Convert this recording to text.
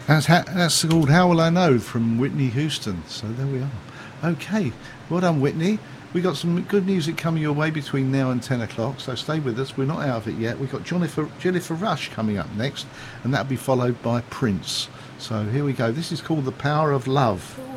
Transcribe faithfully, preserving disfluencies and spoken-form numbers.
That's, ha that's called How Will I Know from Whitney Houston. So there we are. Okay, well done, Whitney. We got some good music coming your way between now and ten o'clock, so stay with us. We're not out of it yet. We've got Jennifer, Jennifer Rush coming up next, and that'll be followed by Prince. So here we go. This is called The Power of Love.